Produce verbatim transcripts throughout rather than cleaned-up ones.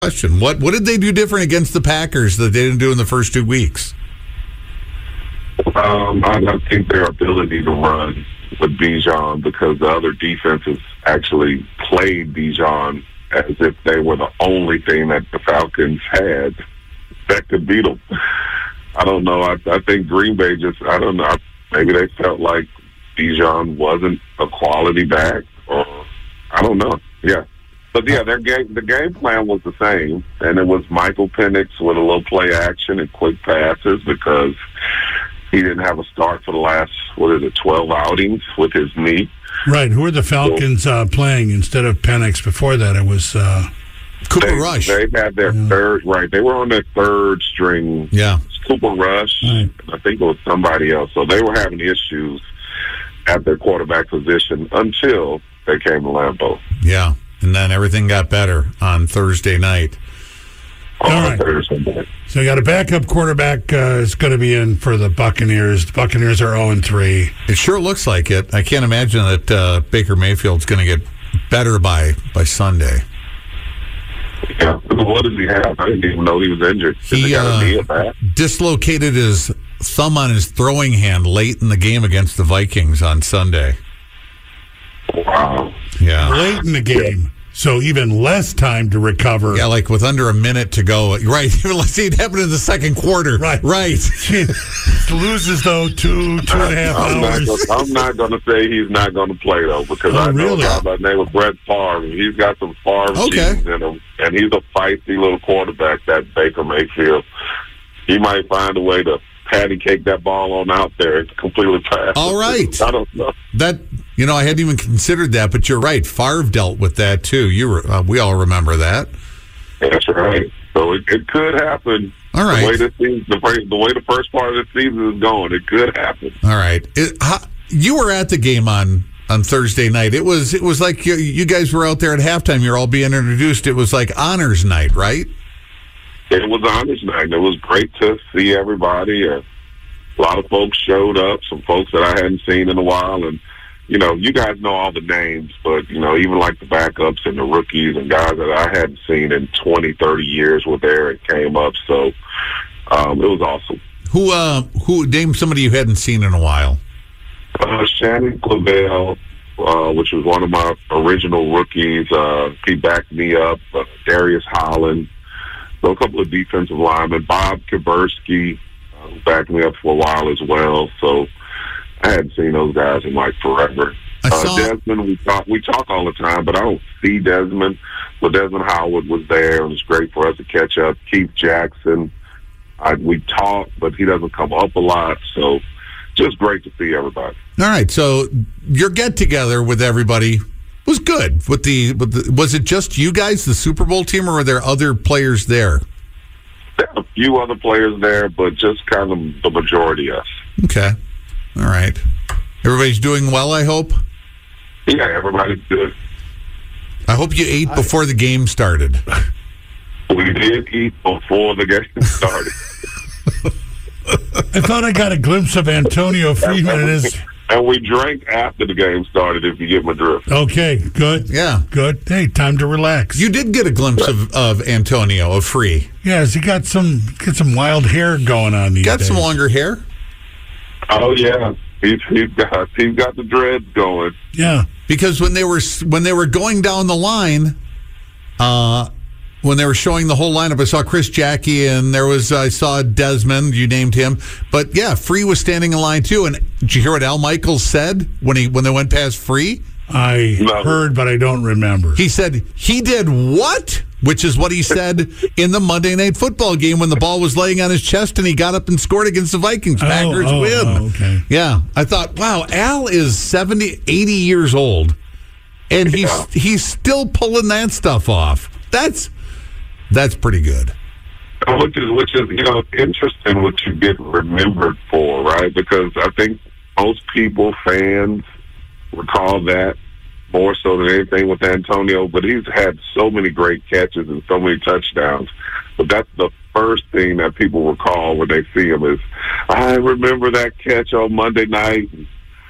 Question: What what did they do different against the Packers that they didn't do in the first two weeks? Um, I, I think their ability to run with Bijan, because the other defenses actually played Bijan as if they were the only thing that the Falcons had that could beat them. I don't know. I, I think Green Bay just, I don't know, maybe they felt like Bijan wasn't a quality back, or I don't know. Yeah. But, yeah, their game, the game plan was the same, and it was Michael Penix with a little play action and quick passes because he didn't have a start for the last, what is it, twelve outings with his knee. Right. Who are the Falcons uh, playing instead of Penix? Before that, it was uh, Cooper they, Rush. They had their yeah. third, right. They were on their third string. Yeah. Cooper Rush. Right. I think it was somebody else. So they were having issues at their quarterback position until they came to Lambeau. Yeah. And then everything got better on Thursday night. All right. So you got a backup quarterback uh, is going to be in for the Buccaneers. The Buccaneers are oh and three. It sure looks like it. I can't imagine that uh, Baker Mayfield's going to get better by, by Sunday. Yeah. What does he have? I didn't even know he was injured. He, he uh, dislocated his thumb on his throwing hand late in the game against the Vikings on Sunday. Wow. Yeah. Late in the game. Yeah. So even less time to recover. Yeah, like with under a minute to go. Right. Let's see, it happened in the second quarter. Right. Right. Loses, though, two, two and a half I'm hours. Not gonna, I'm not going to say he's not going to play, though, because oh, I know really? a guy by the name of Brett Favre. He's got some Favre okay. genes in him, and he's a feisty little quarterback, that Baker Mayfield. He might find a way to patty cake that ball on out there and completely pass. All right. I don't know. That, you know, I hadn't even considered that, but you're right. Favre dealt with that, too. You were, uh, we all remember that. That's right. So it, it could happen. All right. The way, this season, the, the way the first part of the season is going, it could happen. All right. It, how, you were at the game on, on Thursday night. It was it was like you, you guys were out there at halftime. You're all being introduced. It was like honors night, right? It was honors night. It was great to see everybody. Uh, a lot of folks showed up, some folks that I hadn't seen in a while. And, you know, you guys know all the names, but, you know, even like the backups and the rookies and guys that I hadn't seen in twenty, thirty years were there and came up. So um, it was awesome. Who, uh, who, name somebody you hadn't seen in a while? Uh, Shannon Clavell, uh, which was one of my original rookies. Uh, he backed me up. Uh, Darius Holland. So a couple of defensive linemen. Bob Kaburski uh, backed me up for a while as well. So I hadn't seen those guys in like forever. I saw... uh, Desmond, we talk, we talk all the time, but I don't see Desmond. But Desmond Howard was there, and it was great for us to catch up. Keith Jackson, I, we talk, but he doesn't come up a lot. So just great to see everybody. All right, so your get-together with everybody was good. With the, with the was it just you guys, the Super Bowl team, or were there other players there? There are a few other players there, but just kind of the majority us. Okay. All right. Everybody's doing well, I hope? Yeah, everybody's good. I hope you ate before the game started. We did eat before the game started. I thought I got a glimpse of Antonio Freeman. It is... And we drank after the game started, if you get my drift. Okay, good. Yeah. Good. Hey, time to relax. You did get a glimpse of, of Antonio, of Free. Yes, he got some got some wild hair going on these got days. Got some longer hair? Oh, yeah. He's, he's, got, he's got the dreads going. Yeah. Because when they were when they were going down the line, uh, when they were showing the whole lineup, I saw Chris Jackie, and there was I saw Desmond. You named him, but yeah, Free was standing in line too. And did you hear what Al Michaels said when he when they went past Free? I no. heard, but I don't remember. He said he did what? Which is what he said in the Monday Night Football game when the ball was laying on his chest and he got up and scored against the Vikings. Packers oh, oh, win. Oh, okay. Yeah, I thought, wow, Al is seventy, eighty years old, and he's yeah. he's still pulling that stuff off. That's that's pretty good. Which is which is you know interesting what you get remembered for, right? Because I think most people, fans, recall that more so than anything with Antonio, but he's had so many great catches and so many touchdowns. But that's the first thing that people recall when they see him is, I remember that catch on Monday night.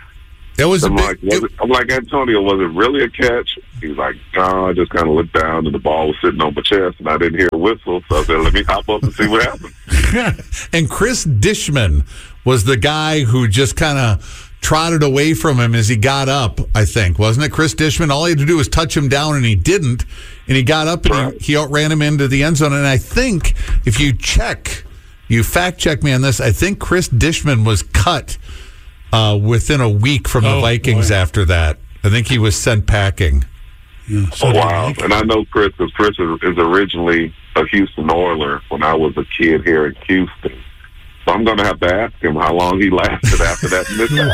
It was I'm a big, like, was it, I'm like, Antonio, was it really a catch? He's like, no, I just kind of looked down and the ball was sitting on my chest and I didn't hear a whistle. So I said, let me hop up and see what happened. And Chris Dishman was the guy who just kind of trotted away from him as he got up, I think. Wasn't it Chris Dishman? All he had to do was touch him down, and he didn't. And he got up and right. he, he outran him into the end zone. And I think if you check, you fact check me on this, I think Chris Dishman was cut uh, within a week from the oh, Vikings boy. after that. I think he was sent packing. Yeah, so oh, wow. And I know Chris, because Chris is, is originally a Houston Oiler when I was a kid here in Houston. So I'm going to have to ask him how long he lasted after that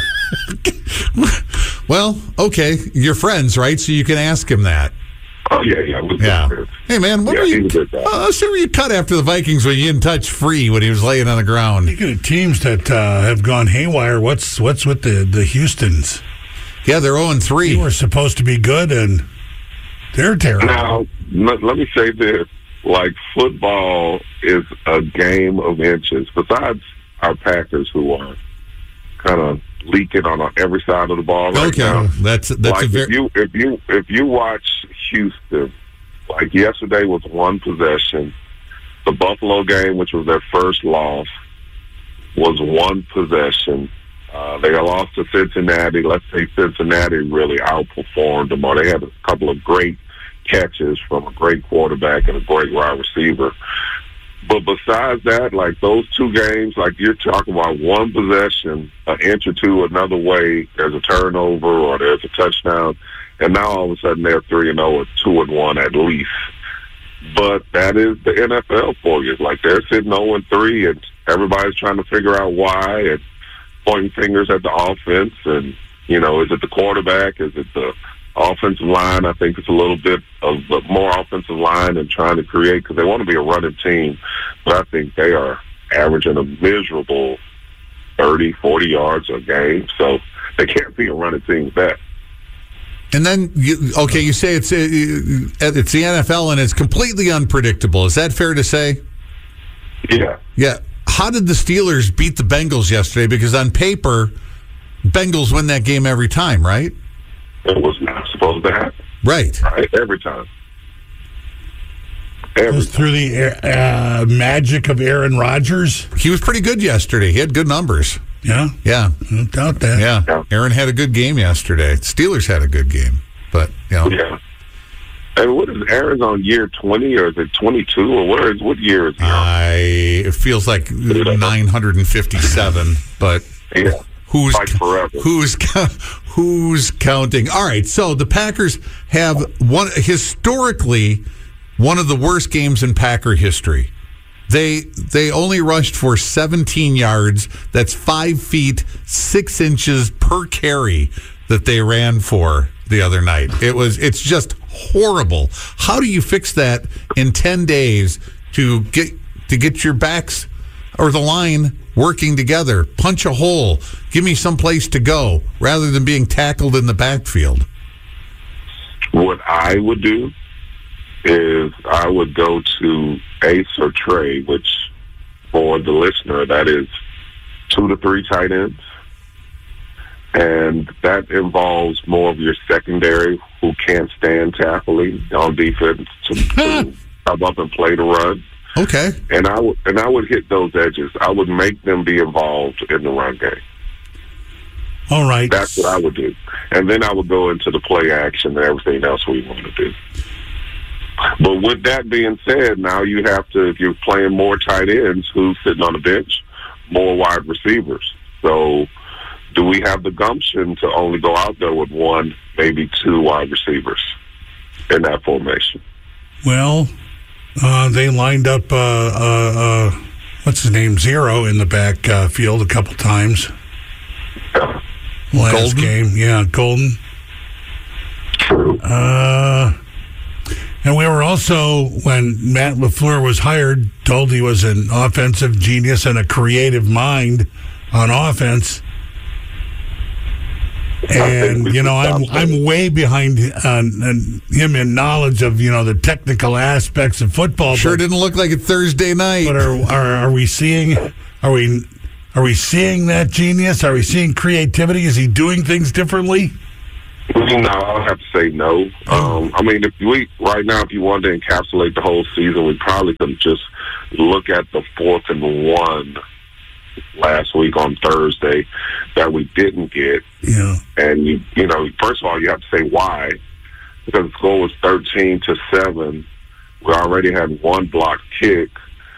mishap. Well, okay. You're friends, right? So you can ask him that. Oh, yeah, yeah. Yeah. Hey, man, what yeah, were you, uh, so were you cut after the Vikings when you didn't touch Free when he was laying on the ground? Speaking of teams that uh, have gone haywire, what's what's with the, the Houstons? Yeah, they're oh and three. They were supposed to be good, and they're terrible. Now, let, let me say this. Like, football is a game of inches. Besides our Packers, who are kind of leaking on every side of the ball right okay. now. That's that's like a very. If you if you if you watch Houston, like yesterday was one possession. The Buffalo game, which was their first loss, was one possession. Uh, they lost to Cincinnati. Let's say Cincinnati really outperformed them, or they had a couple of great catches from a great quarterback and a great wide receiver. But besides that, like those two games, like you're talking about one possession, an inch or two another way, there's a turnover or there's a touchdown, and now all of a sudden they're three and zero or two and one at least. But that is the N F L for you. Like they're sitting zero and three, and everybody's trying to figure out why and pointing fingers at the offense. And you know, is it the quarterback? Is it the offensive line? I think it's a little bit of more offensive line and trying to create because they want to be a running team. But I think they are averaging a miserable thirty, forty yards a game. So they can't be a running team with that. And then, you, okay, you say it's it's the N F L and it's completely unpredictable. Is that fair to say? Yeah. Yeah. How did the Steelers beat the Bengals yesterday? Because on paper, Bengals win that game every time, right? It was not supposed to happen. Right. Right. Every time. Every it was through the uh, magic of Aaron Rodgers. He was pretty good yesterday. He had good numbers. Yeah. Yeah. No doubt that. Yeah. yeah. Aaron had a good game yesterday. Steelers had a good game. But, you know. Yeah. And what is Aaron's on year twenty or is it twenty-two or where is, what year is he on? I, it feels like nine hundred fifty-seven, but. Yeah. Who's like forever. who's who's counting? All right, so the Packers have one historically one of the worst games in Packer history. They they only rushed for seventeen yards. That's five feet six inches per carry that they ran for the other night. It was it's just horrible. How do you fix that in ten days to get to get your backs or the line working together? Punch a hole. Give me some place to go rather than being tackled in the backfield. What I would do is I would go to Ace or Trey, which for the listener, that is two to three tight ends. And that involves more of your secondary who can't stand tackling on defense to, to come up and play the run. Okay. And I would and I would hit those edges. I would make them be involved in the run game. All right. That's what I would do. And then I would go into the play action and everything else we want to do. But with that being said, now you have to, if you're playing more tight ends, who's sitting on the bench, more wide receivers. So do we have the gumption to only go out there with one, maybe two wide receivers in that formation? Well, Uh, they lined up, uh, uh, uh, what's his name, Zero in the back uh, field a couple times. Yeah. Last Golden? game, yeah, Golden. True. Uh, and we were also, when Matt LaFleur was hired, told he was an offensive genius and a creative mind on offense. And you know, I'm I'm way behind uh, him in knowledge of you know the technical aspects of football. Sure but, didn't look like it Thursday night. But are, are are we seeing? Are we Are we seeing that genius? Are we seeing creativity? Is he doing things differently? No, I'll have to say no. Um, I mean, if we right now, if you wanted to encapsulate the whole season, we probably could just look at the fourth and one last week on Thursday that we didn't get. Yeah. And, you, you know, first of all, you have to say why. Because the score was thirteen to seven. We already had one blocked kick.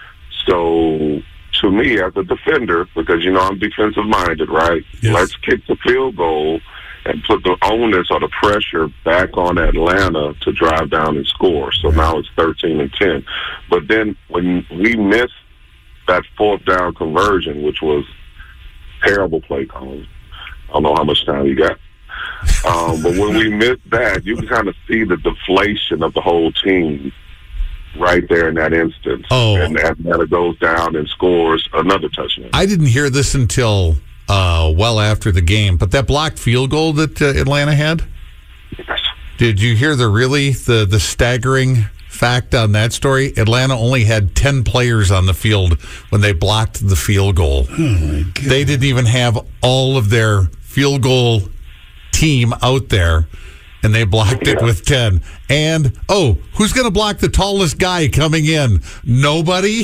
So, to me, as a defender, because, you know, I'm defensive-minded, right? Yes. Let's kick the field goal and put the onus or the pressure back on Atlanta to drive down and score. So now it's thirteen and ten. But then when we missed that fourth down conversion, which was terrible play calling, I don't know how much time you got. Um, but when we missed that, you can kind of see the deflation of the whole team right there in that instance. Oh. And Atlanta goes down and scores another touchdown. I didn't hear this until uh, well after the game, but that blocked field goal that uh, Atlanta had, did you hear the really, the, the staggering fact on that story? Atlanta only had ten players on the field when they blocked the field goal. Oh my God. They didn't even have all of their field goal team out there, and they blocked it with ten. And, oh, who's going to block the tallest guy coming in? Nobody?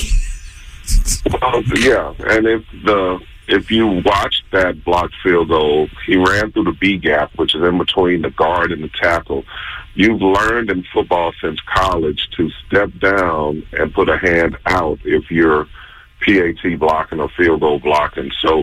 Well, yeah, and if the if you watch that blocked field goal, he ran through the B gap, which is in between the guard and the tackle. You've learned in football since college to step down and put a hand out if you're P A T blocking or field goal blocking. So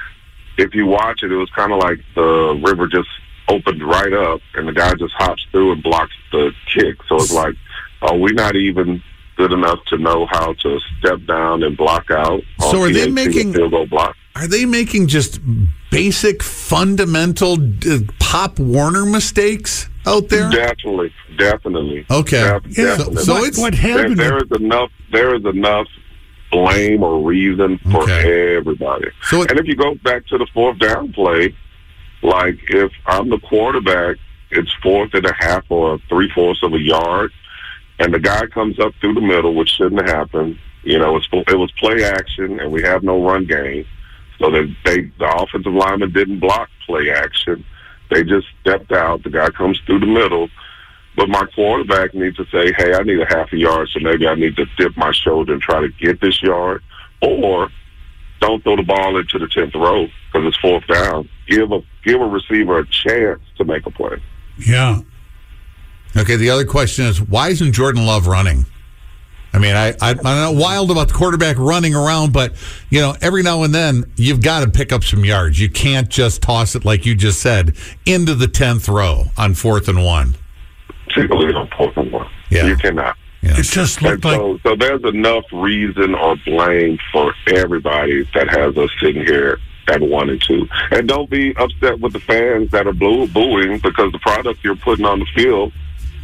if you watch it, it was kind of like the river just opened right up, and the guy just hops through and blocks the kick. So it's like, are we not even good enough to know how to step down and block out? So are P A T they making field goal block? Are they making just basic, fundamental uh, Pop Warner mistakes out there? Definitely, definitely. Okay. Def- Yeah, definitely. so what, it's- what there, happened? there is enough. There is enough blame or reason for Okay. everybody. So it- and if you go back to the fourth down play, like if I'm the quarterback, it's fourth and a half or three fourths of a yard, and the guy comes up through the middle, which shouldn't happen. You know, it's, it was play action, and we have no run game. So that they, the offensive lineman didn't block play action. They just stepped out. The guy comes through the middle. But my quarterback needs to say, hey, I need a half a yard, so maybe I need to dip my shoulder and try to get this yard. Or don't throw the ball into the tenth row because it's fourth down. Give a give a receiver a chance to make a play. Yeah. Okay, the other question is, why isn't Jordan Love running? I mean, I, I, I'm not wild about the quarterback running around, but, you know, every now and then you've got to pick up some yards. You can't just toss it, like you just said, into the tenth row on fourth and one. Take a lead on fourth and one. Yeah. You cannot. Yeah. It just And looked like so, so there's enough reason or blame for everybody that has us sitting here at one and two. And don't be upset with the fans that are blue, booing because the product you're putting on the field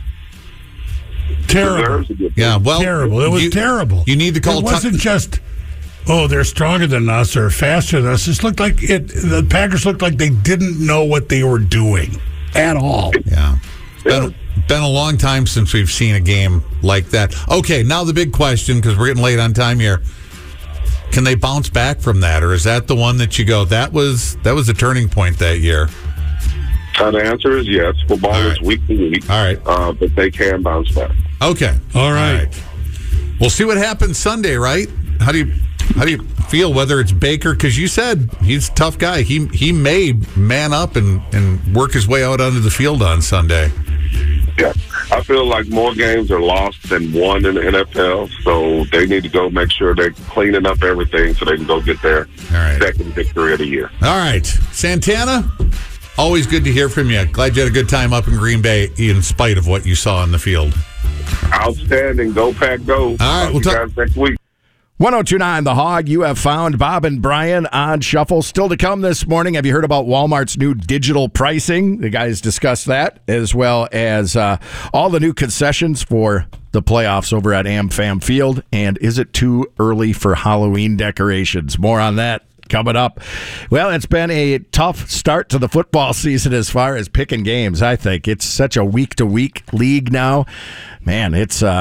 terrible. deserves to get Yeah, well, Terrible. It was you- terrible. You need to call. It wasn't just, oh, they're stronger than us or faster than us. It looked like it. The Packers looked like they didn't know what they were doing at all. Yeah. Been, been a long time since we've seen a game like that. Okay, now the big question, because we're getting late on time here. Can they bounce back from that, or is that the one that you go, that was that was a turning point that year? Uh, the answer is yes. Football All is right. week to week. All right. Uh, but they can bounce back. Okay. All right. We'll see what happens Sunday, right? How do you how do you feel whether it's Baker? Because you said he's a tough guy. He he may man up and, and work his way out onto the field on Sunday. Yeah. I feel like more games are lost than won in the N F L, so they need to go make sure they're cleaning up everything so they can go get their All right. second victory of the year. All right. Santana, always good to hear from you. Glad you had a good time up in Green Bay in spite of what you saw on the field. Outstanding. Go, Pack, go. All right, Talk we'll to you talk- guys next week. one oh two point nine The Hog, you have found Bob and Brian on Shuffle. Still to come this morning. Have you heard about Walmart's new digital pricing? The guys discussed that, as well as uh, all the new concessions for the playoffs over at AmFam Field. And is it too early for Halloween decorations? More on that coming up. Well, it's been a tough start to the football season as far as picking games, I think. It's such a week-to-week league now. Man, it's... uh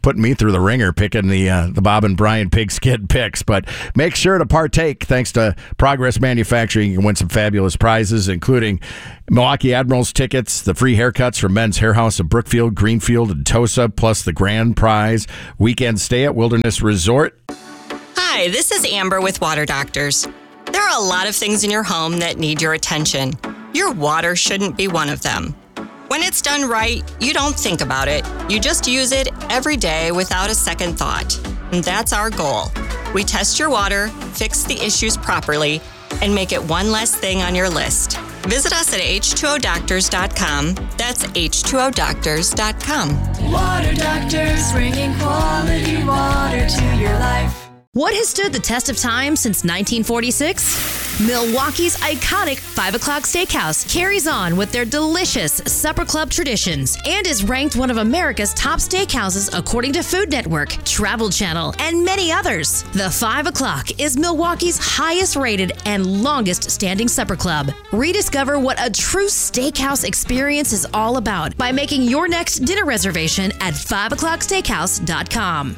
putting me through the ringer picking the uh, the Bob and Brian Pigskin picks. But make sure to partake. Thanks to Progress Manufacturing, you can win some fabulous prizes, including Milwaukee Admirals tickets, the free haircuts from Men's Hair House of Brookfield, Greenfield, and Tosa, plus the grand prize weekend stay at Wilderness Resort. Hi, this is Amber with Water Doctors. There are a lot of things in your home that need your attention. Your water shouldn't be one of them. When it's done right, you don't think about it. You just use it every day without a second thought. And that's our goal. We test your water, fix the issues properly, and make it one less thing on your list. Visit us at H two O doctors dot com. That's H two O doctors dot com. Water Doctors, bringing quality water to your life. What has stood the test of time since nineteen forty-six? Milwaukee's iconic five o'clock Steakhouse carries on with their delicious supper club traditions and is ranked one of America's top steakhouses according to Food Network, Travel Channel, and many others. The five o'clock is Milwaukee's highest rated and longest standing supper club. Rediscover what a true steakhouse experience is all about by making your next dinner reservation at five o'clock steakhouse dot com.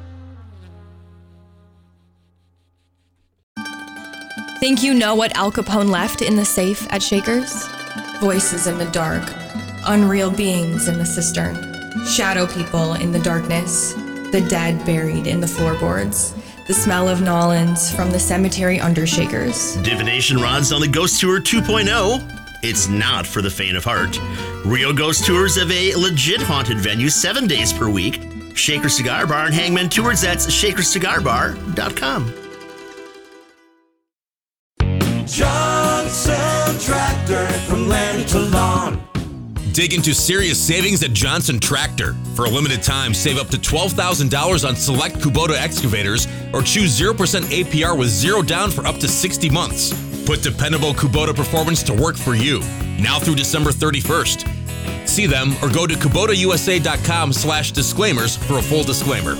Think you know what Al Capone left in the safe at Shakers? Voices in the dark, unreal beings in the cistern, shadow people in the darkness, the dead buried in the floorboards, the smell of Nolans from the cemetery under Shakers. Divination rods on the Ghost Tour two point oh. It's not for the faint of heart. Real ghost tours of a legit haunted venue seven days per week. Shaker Cigar Bar and Hangman Tours, that's shaker cigar bar dot com. Johnson Tractor, from land to lawn. Dig into serious savings at Johnson Tractor. For a limited time, save up to twelve thousand dollars on select Kubota excavators or choose zero percent A P R with zero down for up to sixty months. Put dependable Kubota performance to work for you. Now through December thirty-first. See them or go to Kubota U S A dot com slash disclaimers for a full disclaimer.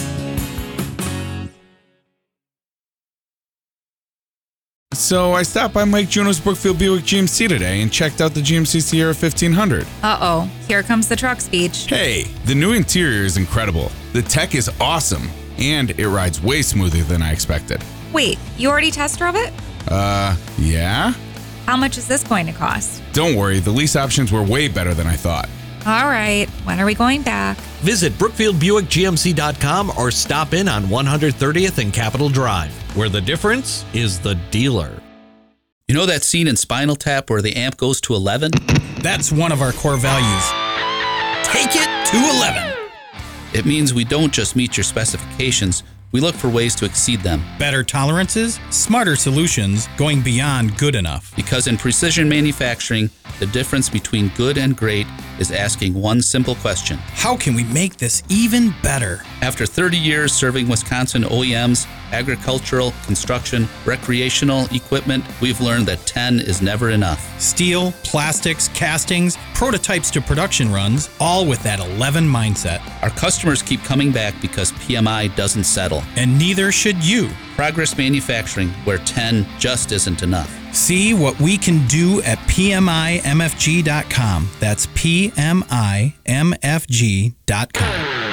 So I stopped by Mike Juno's Brookfield Buick G M C today and checked out the G M C Sierra fifteen hundred. Uh-oh, here comes the truck speech. Hey, the new interior is incredible. The tech is awesome, and it rides way smoother than I expected. Wait, you already test drove it? Uh, yeah? How much is this going to cost? Don't worry, the lease options were way better than I thought. All right, when are we going back? Visit Brookfield Buick G M C dot com or stop in on one hundred thirtieth and Capitol Drive, where the difference is the dealer. You know that scene in Spinal Tap where the amp goes to eleven? That's one of our core values. Take it to eleven. It means we don't just meet your specifications, we look for ways to exceed them. Better tolerances, smarter solutions, going beyond good enough. Because in precision manufacturing, the difference between good and great is asking one simple question. How can we make this even better? After thirty years serving Wisconsin O E Ms, agricultural, construction, recreational equipment, we've learned that ten is never enough. Steel, plastics, castings, prototypes to production runs, all with that eleven mindset. Our customers keep coming back because P M I doesn't settle. And neither should you. Progress Manufacturing, where ten just isn't enough. See what we can do at P M I M F G dot com. That's P M I M F G dot com.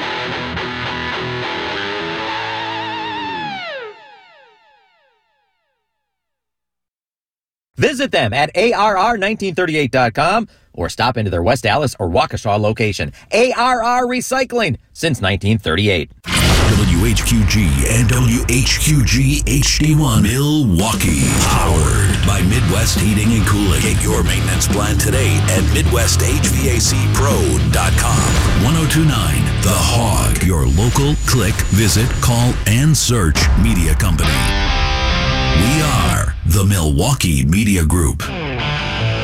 Visit them at A R R nineteen thirty-eight dot com or stop into their West Dallas or Waukesha location. A R R Recycling since nineteen thirty-eight. W H Q G and W H Q G H D one Milwaukee. Powered by Midwest Heating and Cooling. Get your maintenance plan today at Midwest H V A C Pro dot com. ten twenty-nine The Hog. Your local click, visit, call, and search media company. We are the Milwaukee Media Group.